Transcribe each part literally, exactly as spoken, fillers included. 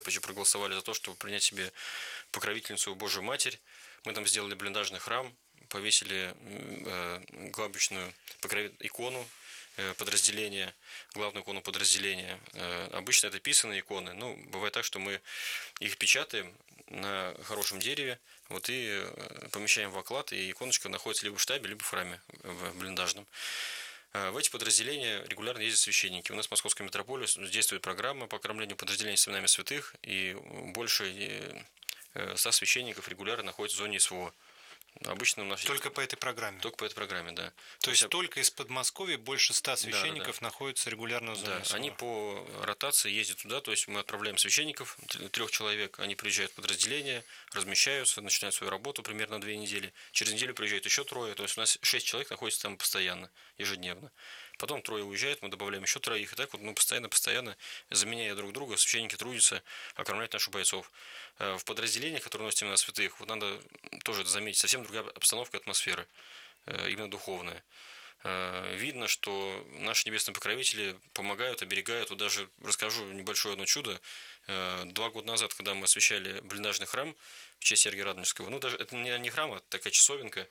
проголосовали за то, чтобы принять себе покровительницу Божию Матерь. Мы там сделали блиндажный храм, повесили э, главбичную покрови... икону э, подразделения, главную икону подразделения. Э, обычно это писаные иконы. Ну, бывает так, что мы их печатаем на хорошем дереве, вот и э, помещаем в оклад, и иконочка находится либо в штабе, либо в храме, в блиндажном. В эти подразделения регулярно ездят священники. У нас в Московской митрополии действует программа по окормлению подразделений с именами святых, и больше ста священников регулярно находятся в зоне СВО. Обычно у нас только по этой программе. Только по этой программе, да. То, То есть, есть только из Подмосковья больше ста священников да, да, да. находятся регулярно в зоне да, СВО. Они по ротации ездят туда, то есть мы отправляем священников, трех человек, они приезжают в подразделение, размещаются, начинают свою работу примерно две недели. Через неделю приезжают еще трое, то есть у нас шесть человек находится там постоянно, ежедневно. Потом трое уезжают, мы добавляем еще троих, и так вот мы постоянно-постоянно, заменяя друг друга, священники трудятся окормлять наших бойцов. В подразделениях, которые носят имена святых, вот надо тоже это заметить, совсем другая обстановка, атмосфера, именно духовная. Видно, что наши небесные покровители помогают, оберегают. Вот даже расскажу небольшое одно чудо. Два года назад, когда мы освящали блиндажный храм в честь Сергия Радонежского, ну даже это не храм, а такая часовенка,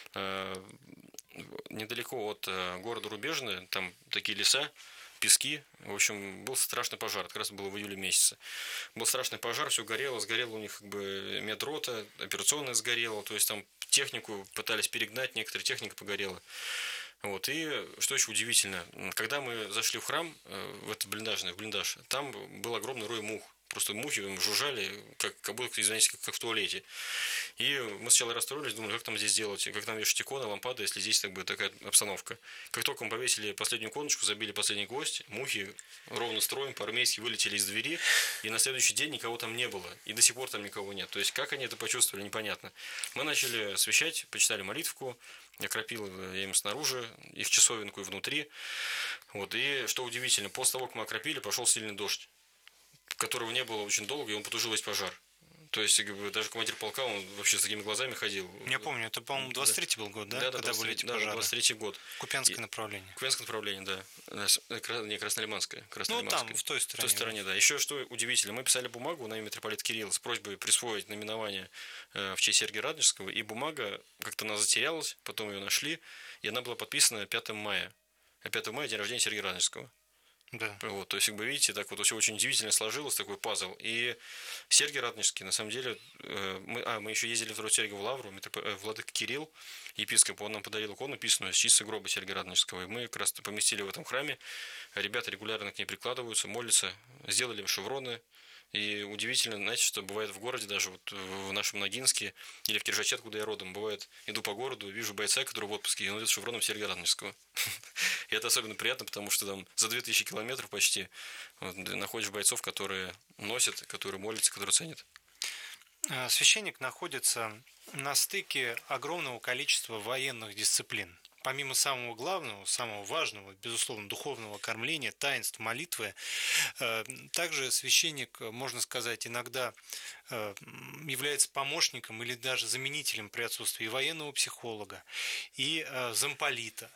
недалеко от города Рубежное, там такие леса, пески. В общем, был страшный пожар, как раз было в июле месяце. Был страшный пожар, все горело, сгорело у них как бы медрота, операционная сгорела, то есть там технику пытались перегнать, некоторая техника погорела. Вот, и что еще удивительно, когда мы зашли в храм, в этот блиндажный, в блиндаж, там был огромный рой мух. Просто мухи жужжали, как, как будто, извините, как, как в туалете. И мы сначала расстроились, думали, как там здесь делать, как там вешать иконы, лампады, если здесь как бы такая обстановка. Как только мы повесили последнюю иконочку, забили последний гвоздь, мухи ровно строем по-армейски вылетели из двери, и на следующий день никого там не было. И до сих пор там никого нет. То есть, как они это почувствовали, непонятно. Мы начали освещать, почитали молитвку, окропил я им снаружи, их часовенку и внутри. Вот. И что удивительно, после того, как мы окропили, пошел сильный дождь, которого не было очень долго, и он потушил весь пожар. То есть, как бы, даже командир полка, он вообще с такими глазами ходил. Я помню, это, по-моему, двадцать третий был год, да? Да, когда да, были эти да, пожары? двадцать третий год. Купянское и... направление. Купянское направление, да. Не, Краснолиманское. Краснолиманское. Ну, там, в той стороне. В той стороне, да. Еще что удивительно, мы писали бумагу на имя митрополита Кирилла с просьбой присвоить наименование в честь Сергия Радонежского, и бумага как-то она затерялась, потом ее нашли, и она была подписана пятого мая. А пятого мая день рождения Сергия Радонежского. Да. Вот, то есть, как бы видите, так вот все очень удивительно сложилось, такой пазл. И Сергий Радонежский, на самом деле, мы, а, мы еще ездили в Вторую-Сергиеву лавру, владыка Кирилл, епископ, он нам подарил икону, написанную с чистого гроба Сергия Радонежского. И мы как раз поместили в этом храме. Ребята регулярно к ней прикладываются, молятся, сделали им шевроны. И удивительно, знаете, что бывает в городе, даже вот в нашем Ногинске или в Киржаче, откуда я родом, бывает, иду по городу, вижу бойца, который в отпуске, и он идет с шевроном Сергия Радонежского. И это особенно приятно, потому что там за две тысячи километров почти вот, находишь бойцов, которые носят, которые молятся, которые ценят. Священник находится на стыке огромного количества военных дисциплин. Помимо самого главного, самого важного, безусловно, духовного кормления, таинств, молитвы, также священник, можно сказать, иногда является помощником или даже заменителем при отсутствии и военного психолога, и замполита.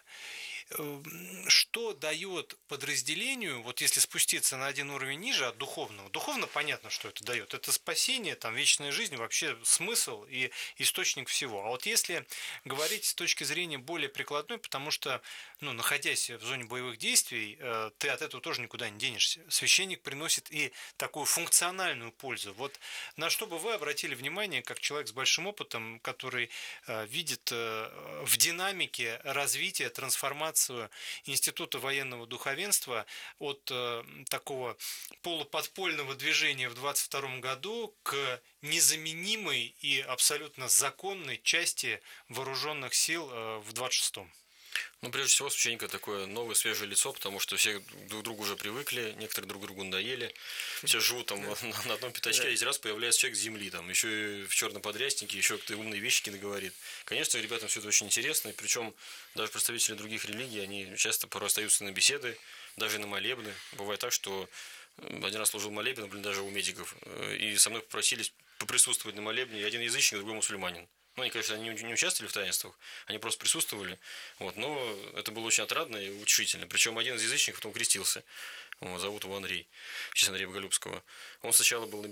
Что дает подразделению, вот если спуститься на один уровень ниже от духовного, духовно понятно, что это дает, это спасение, там, вечная жизнь, вообще смысл и источник всего. А вот если говорить с точки зрения более прикладной, потому что, ну, находясь в зоне боевых действий, ты от этого тоже никуда не денешься. Священник приносит и такую функциональную пользу. Вот на что бы вы обратили внимание, как человек с большим опытом, который видит в динамике развития, трансформации Института военного духовенства от э, такого полуподпольного движения в двадцать втором году к незаменимой и абсолютно законной части вооруженных сил э, в двадцать шестом. Ну, прежде всего, священник такое новое, свежее лицо, потому что все друг к другу уже привыкли, некоторые друг другу надоели, все живут там на, на одном пятачке, а один раз появляется человек с земли, там, еще и в черном подряснике, еще кто-то умные вещи наговорит. Конечно, ребятам все это очень интересно, и причем даже представители других религий, они часто порой остаются на беседы, даже на молебны. Бывает так, что один раз служил молебен, блин, даже у медиков, и со мной попросились поприсутствовать на молебне, и один язычник, другой мусульманин. Ну, они, конечно, не, не участвовали в таинствах, они просто присутствовали, вот, но это было очень отрадно и утешительно. Причем один из язычников потом крестился, вот, зовут его Андрей, в честь Андрея Боголюбского. Он сначала был